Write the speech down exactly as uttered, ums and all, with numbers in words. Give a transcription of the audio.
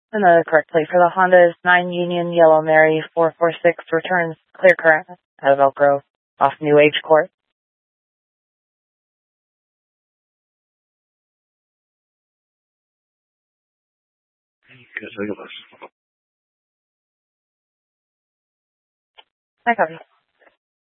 And the correct plate for the Honda is nine Union Yellow Mary four four six, returns clear current out of Elk Grove off New Age Court. Good, look at this. I copy.